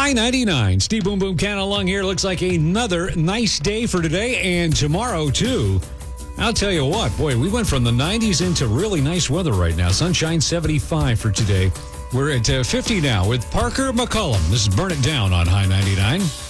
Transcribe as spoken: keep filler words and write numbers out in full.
High ninety-nine. Steve Boom Boom Can along here. Looks like another nice day for today and tomorrow, too. I'll tell you what, boy, we went from the nineties into really nice weather right now. Sunshine seventy-five for today. We're at uh, fifty now with Parker McCollum. This is Burn It Down on High ninety-nine.